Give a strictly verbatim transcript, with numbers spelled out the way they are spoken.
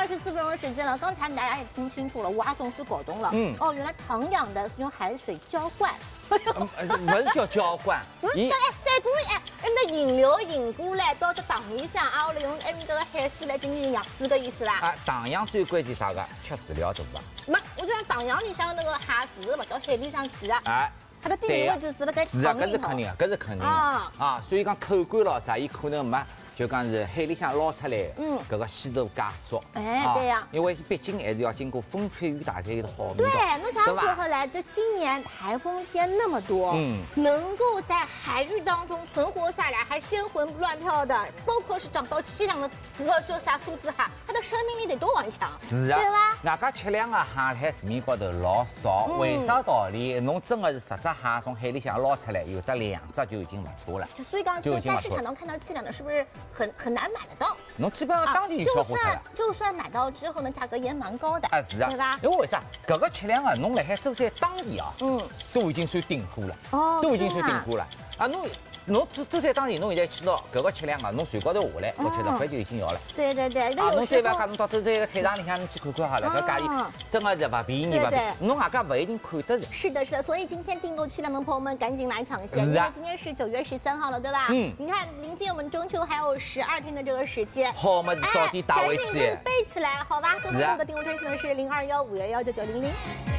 十四分钟的时间了。刚才大家也听清楚了，蛙总是搞懂了。 嗯， 哦，原来糖养的是用海水浇灌。 不是叫浇灌， 是的，哎，再过哎，那引流引过来到这糖里向，啊，我来用埃面这个海水来进行养，是个意思啦。 啊，糖养最关键啥个？吃饲料对吧？ 没，我就讲糖养里向那个虾子不到海里向去的。 哎。 它的地理位置是辣盖是啊， 糖里头。 搿是肯定的，搿是肯定的啊啊！所以讲口感咯啥，伊可能没，就讲是海里向捞出来，嗯，搿个稀土介足。 哎，对呀。 因为毕竟还是要经过风吹雨打才有好味道。 对，那想结合来，这今年台风天那么多，嗯，能够在海域当中存活下来，还鲜活乱跳的，包括是长到七两的，不知道叫啥数字哈，它的生命力得多顽强， 是啊， 对吧？ 外加吃两个蟹海市面高头老少，为啥道理？侬真的是十只蟹从海里向捞出来，有得两只就已经不错了。 所以讲，就在市场能看到七两的，是不是很很难买得到？ 侬基本上当地就消化掉了。 就算买到之后呢，价格也蛮高的。 啊，是啊， 对吧？ 因为为啥？搿个七两啊，侬辣海周在当地啊，嗯，都已经算顶货了，哦，都已经算顶货了。啊，侬侬周周在当地，侬现在去到搿个七两啊，侬船高头下来六七十块就已经要了。 对对对， 啊，侬再不要讲，侬到周在个菜场里向侬去看看好了，搿价钿真的是勿便宜勿便宜，侬外加勿一定看得着。 是的，是的，所以今天订购七两的朋友们赶紧来抢先，因为今天是九月十三号了，对吧？嗯，你看临近我们中秋还有十二天的这个时间， 好么子早点打回去， 备起来，好吧？更多的订购专线呢是零二幺五幺幺九九零零。